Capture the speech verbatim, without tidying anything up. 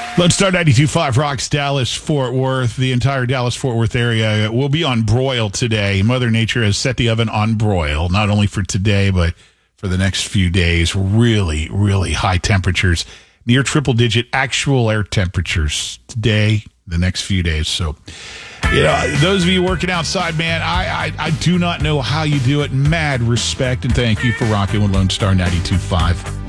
Lone Star ninety-two point five rocks Dallas, Fort Worth. The entire Dallas-Fort Worth area will be on broil today. Mother Nature has set the oven on broil, not only for today, but for the next few days. Really, really high temperatures, near triple-digit actual air temperatures today, the next few days. So, you know, those of you working outside, man, I, I, I do not know how you do it. Mad respect and thank you for rocking with Lone Star ninety-two point five.